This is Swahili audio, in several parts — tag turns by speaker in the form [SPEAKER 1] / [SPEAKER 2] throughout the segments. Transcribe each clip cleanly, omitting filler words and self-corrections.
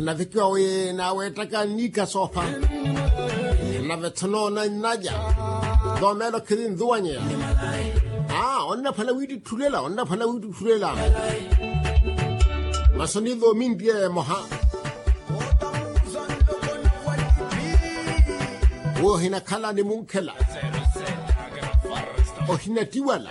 [SPEAKER 1] na vikiwa we na wetaka nika sofa na vetno na naja do melo kidin duanye onna phala widi thulela masoni do mindie moha wo hina khala ni munkela o hina tiwala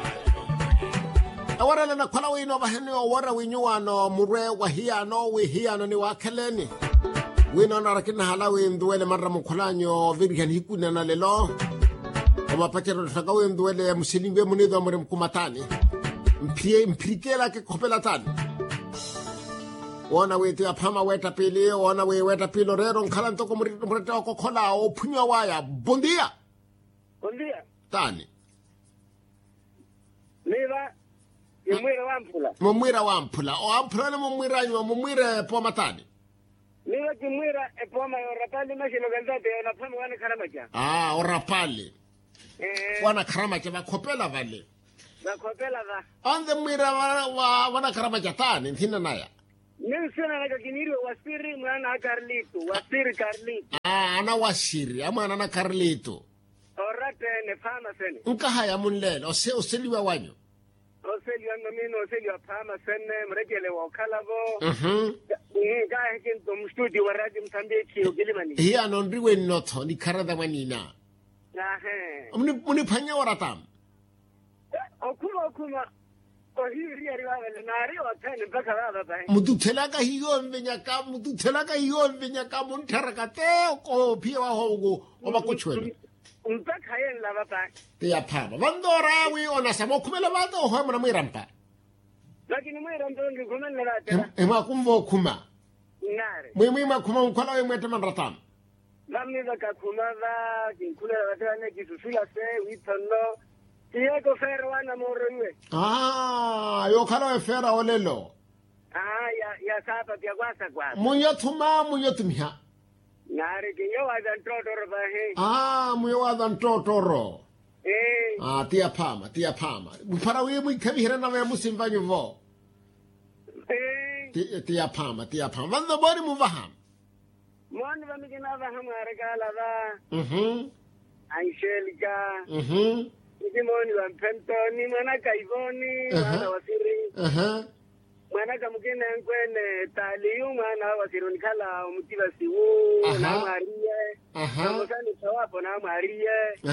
[SPEAKER 1] awara na khala we no bahene o wara we nyuano murwe wa hiano we hiano ni wakheleni we no na rakina hala we ndwele marra mukholanyo virgen hikuna na lelo o mapakero tlaka we ndwele musilimbe munido amore mkumatani mpirikela ke khopela tani wona we te aphama weta pele wona we weta pilo rero nkhala ntoko mureta ko khola o phunywa waya bondia tani
[SPEAKER 2] Leva
[SPEAKER 1] Mumwira wamphula o amphula le mumwire po matani
[SPEAKER 2] Leva kimwira e po ma rapali mashilo ganzate na phamu wana karamaja
[SPEAKER 1] o rapali wana karamaja bakhopela vale on the mwira wana karamaja tani nthina naya
[SPEAKER 2] Ninsena na kakiniro wasiri mwana Carlito
[SPEAKER 1] ana wasiri amana na Carlito
[SPEAKER 2] orate ne phama sene
[SPEAKER 1] nkahaya munlela oseliwa wanyo
[SPEAKER 2] Oseliwa nomino oseliwa phama sene mrekele wa khalavo ga hekin to studio waradi mtambeki ogilimani
[SPEAKER 1] hiya no ndriwe notho ni kharada manina muni phanya waratam
[SPEAKER 2] okuma ohiri ariwale nari otene mpaka baba
[SPEAKER 1] muduthelaka hiyo mbenyaka muntaraka te ko phiwa hongo obakochwele
[SPEAKER 2] mpaka yena baba
[SPEAKER 1] ya phama bandora wi ona samokhumela bato ho mona mwirampa
[SPEAKER 2] lakini mwirampa ngikhumelela tela
[SPEAKER 1] ema kumbo khuma
[SPEAKER 2] nare
[SPEAKER 1] mwi makhuma ukhola we mwete manratam
[SPEAKER 2] lami bakakhuma ba ngikhulela batane kisusula se withono Tiago Ferro wana moroiwe.
[SPEAKER 1] Yo khala we fera olelo.
[SPEAKER 2] Ya sapa pia kwasa kwa.
[SPEAKER 1] Munyotumia.
[SPEAKER 2] Nare kinyo wa dantotoro bahe.
[SPEAKER 1] Muyo wa dantotoro. Tia pama. Mpara we mwikabihira na we musimvanyo vo. Tia pama. Vando bori muvaham.
[SPEAKER 2] Mwani vamikina vaham aregala va. Angelica. Simoni wa Pentoni mwana kaivoni mwana wasiri mwana kamukene nkwene taliu mwana wasironi kala umutiba siwu na Maria namusani tawapo na Maria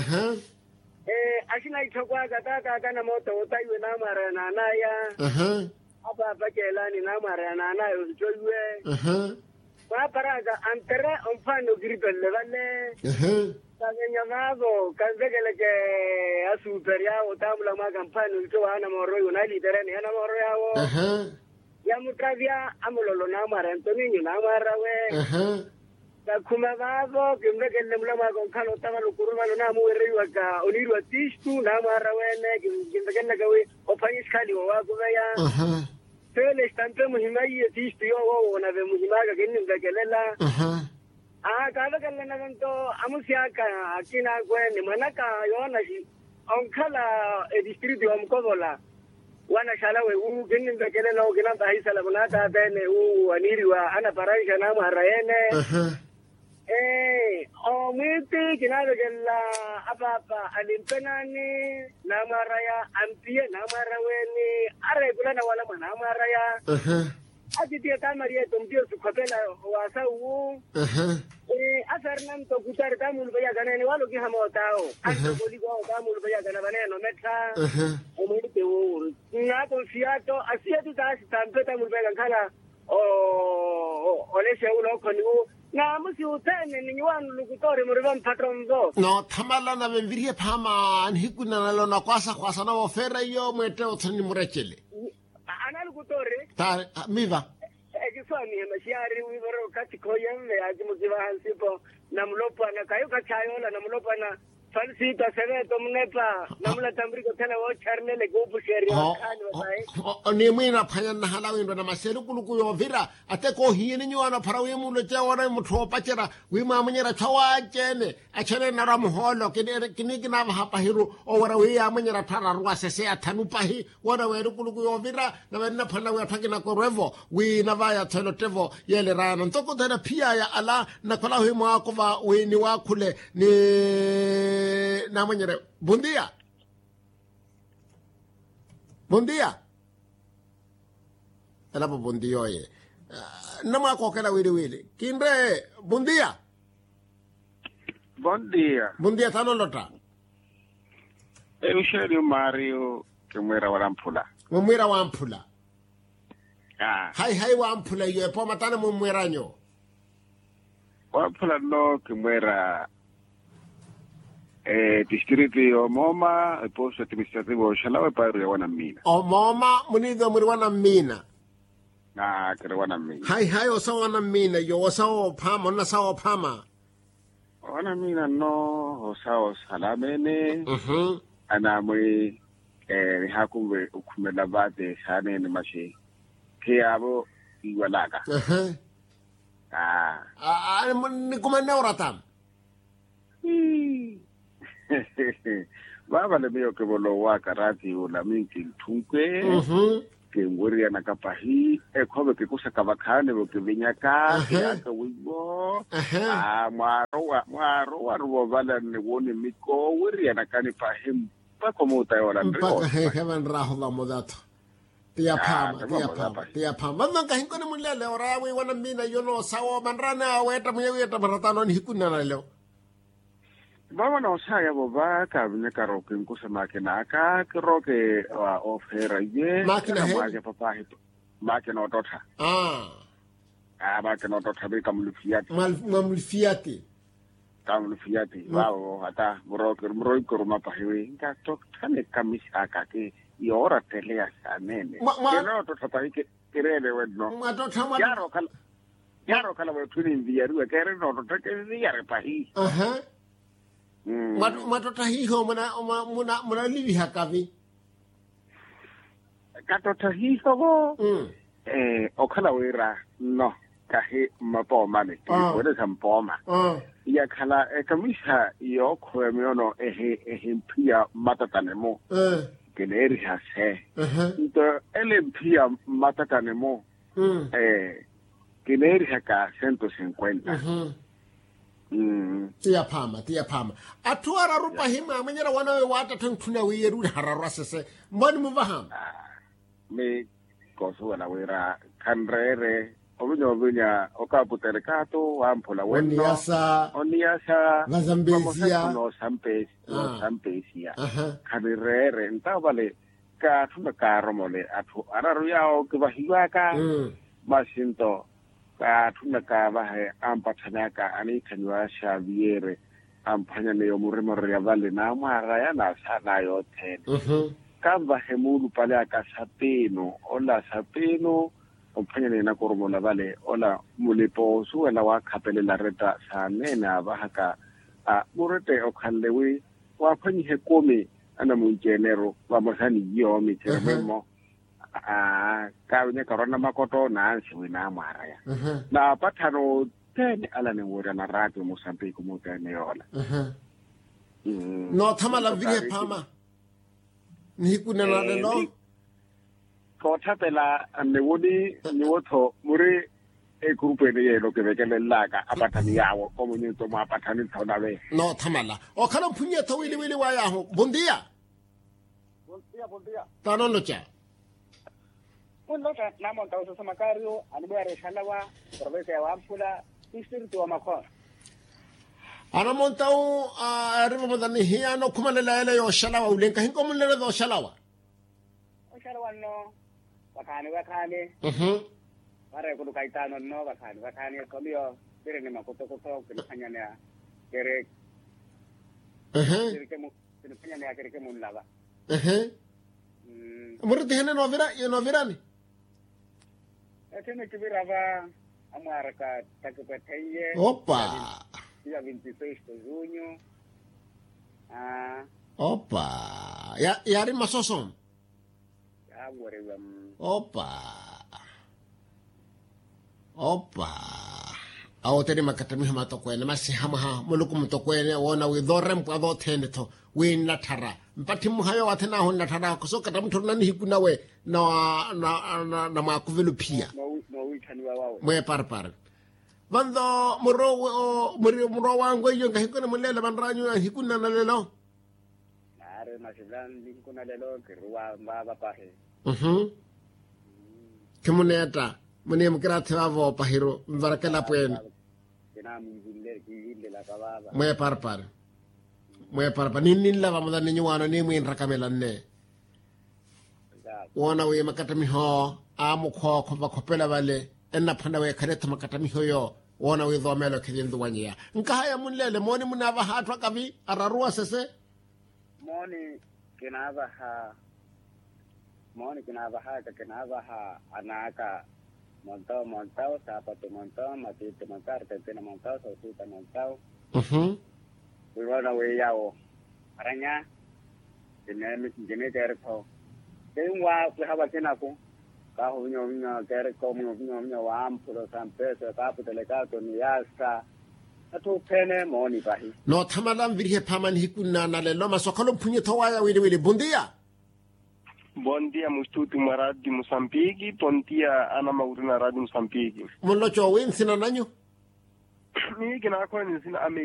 [SPEAKER 2] ashina ichokwa kataka kana moto utaiwe na mara na naya hapa kelani na mara na naya usichoiwe kwa paraga antere mfano gripe levane Kanya mago kanzegele ke asuperia utamula magampani ulito ana moro unali tereni ana moro yawo ya mutravia amulolo na mara Antonio na mara we kuma mago kimegele mula mago kalo tamalu kuruma na muwere waka onirwa tishtu na mara we ne kimegele gawe opanyis kali wa ya tele stante muhimaye tishtu yo na ve muhimaga kinimgelela kaga kallana ganto amusiaka akina gweni manaka yona shi onkala district wa mkobola wana shalawe ginin da kele no ginan da hisala munata bene aniri wa ana paraisha na marayene o miti kinada gella ababa alimpenani na maraya ampie na maraweni are bulana wala na maraya Ajitia tamaria tumpio sukapela wasa asarnan to kutar tamul baya ganani walo ki hamotao ato boligo tamul baya ganabane meta umite wo na confiato asiatu ta stampeta mul baya kala ole sheulo konu na musi utene ni wan lukutore murban patron do
[SPEAKER 1] no thamala na memvirie phama nhikuna nalo na kwasa na ofera yo mwete othani murechele
[SPEAKER 2] analukutore
[SPEAKER 1] ta miva
[SPEAKER 2] Ejisoni mashari wibaro kati koyembe ajimuziva hansipo na mlopa na kayo kachayola na mlopa na falsita sebe to mnepa namla tambriko tena wo charne le go busheri khani wa
[SPEAKER 1] ni mwina phanya na halawi ndo na maselu kuluku yo vira ate ko hiene nywana phara we mulo tja ora motho patjera we mamonyera tshwa tjene a tshele na ra moholo ke ni na ba hapa hiro o ora we ya monyera thara rwa sese a thanupa hi ora we ru kuluku yo vira na we na phana we thake na ko revo we na va ya tshelo tevo yele rana ntoko tena pia ya ala na khola ho mo akova we ni wa khule ni na manyere buen día ala po buen día oye na ma ko kala wili kinre buen día tano lota
[SPEAKER 3] Eusebio Mario que muera
[SPEAKER 1] wampula hai wampula yo po matana mo muera nyo
[SPEAKER 3] wampula no que muera distrito yo Moma, el posto administrativo Shalawa para Wanamina.
[SPEAKER 1] O Moma, munido muri Wanamina.
[SPEAKER 3] Que Wanamina.
[SPEAKER 1] Hai o sa Wanamina, yo sa o Pama, na sa o Pama.
[SPEAKER 3] Wanamina no, o sa o Salamene. Ana mwe hakumbe ukumela bate sane ni mashi. Kia abo iwalaga.
[SPEAKER 1] Ni kumene oratam.
[SPEAKER 3] Baba le meo que bolo wa karati o la minki tunque que ngori na kapahi e khobe ke kusa kabakhane bo ke vinyaka ka wibo maro wa bala ne woni miko wori na kani pahim pa como ta ora
[SPEAKER 1] ndro pa he van raho la modato tia pama man ka hinko ne mulele ora we wana mina yo no sawo manrana weta muyeta baratano ni hikuna na leo
[SPEAKER 3] Vamos a usar boba kabine karoke nkusa makina aka kiroke ofera ye
[SPEAKER 1] makina
[SPEAKER 3] he papa hito makina otota makina otota be kamulfiati wao hata mroi kuruma pahiwe nga tok tane kamisa aka ke yora telea sanene keno otota pahike kirele wedno yaro kala we tuni ndiyaru kere no otota ke yare pahi
[SPEAKER 1] matota hiho muna livi hakavi
[SPEAKER 3] katota hiho go okhala wera no kahe mapoma ne wele sampoma ya khala kamisa yo khoemiono mpia matatane mo keneri hase to mpia matatane mo keneri haka 150
[SPEAKER 1] tia pama atuara rupa hima manyera wana we wata tuna we yeru hararwa sese mbani muvaham
[SPEAKER 3] me koso wala wera kanrere obunya okaputere kato wampula weno oniasa
[SPEAKER 1] vazambezia
[SPEAKER 3] no sampesia kanrere ntabale ka tuna karomole atu araru yao kibahiwaka masinto ka tuna ka bahe ampathanaka ani kanywa Xavier amphanya ne yo muremore ya vale na mara ya na sana yo 10 ka bahe mulu pale aka sapeno ola sapeno amphanya ne na koromola vale ola mulepo suela wa khapelela reta sanena bahaka murete okhallewe wa phanyi he komi ana munjenero wa mosani yo miteremo ka ne karona makoto na nsiwe na mara ya na pathano tene ala ne wora na radio Mozambique mo tene yola
[SPEAKER 1] no thamala vile phama ni kuna na lelo
[SPEAKER 3] ko thapela ne wodi ni wotho muri e group ene yelo ke bekele laka apathani yawo ko mo nyento mo apathani thona we
[SPEAKER 1] no thamala o khala mphunya tho wili wa ya ho bondia tano locha
[SPEAKER 2] Unlota namo tausa samakario anibare shalawa province ya Wampula distrito wa Makona
[SPEAKER 1] ana montau arriba madani hiya no kumalela ele yo shalawa ulenka hinko mulele do shalawa
[SPEAKER 2] no wakane mara kudu kaitano no wakane komio kire ni makoto kinafanya na kere kire kemu lava
[SPEAKER 1] murti hene no vira ni
[SPEAKER 2] Tene kibirava amaraka takupeteye
[SPEAKER 1] opa
[SPEAKER 2] dia 26 de junho
[SPEAKER 1] Opa. Yari masosom.
[SPEAKER 3] Ya gore
[SPEAKER 1] Opa. Awo teri makatami hama tokwene masi hama muluku mtokwene wona widhore mpwadho tene to wina tara mpati muhayo watena hona tara kuso kata mtu nani hikuna we na makuvelu pia mwe parpar bando muro wangu iyo nga hikuna mulele banranyu hikuna na lelo
[SPEAKER 3] are masilan hikuna lelo kiruwa mbaba pahe
[SPEAKER 1] kimuneta mune mkrate wavo pahiro mvarakela pwene mwe parpar nin lava mudani nyuano ni mwin rakamela ne wona we makatami ho amu ko kopela vale enna phanda we khareta makatami ho yo wona we dhomelo kidindu wanya nkaya munlele moni munava hatwa kavi ararua sese
[SPEAKER 3] moni kinava ha anaka montao sapato montao matite montao tetena montao sosita montao Wibona we yao aranya jene kerko kenwa kuhaba kenako ka hunyo kerko hunyo wa ampulo sampesa ka putelekato ni yasa atu pene moni bahi
[SPEAKER 1] no thamalam virhe phaman hikuna na le loma sokolo phunye thowaya wili bundia
[SPEAKER 4] Bom dia, Mustutu Maradi Moçambique. Bom dia, Ana Maurina Rádio Moçambique.
[SPEAKER 1] Molocho, win sinananyo?
[SPEAKER 4] Ni kina kwa ni sina